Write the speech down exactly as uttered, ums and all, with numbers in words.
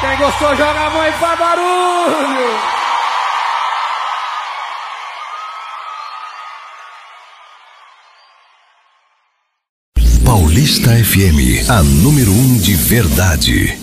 Quem gostou, joga a mão e faz barulho! Paulista F M, a número um de verdade.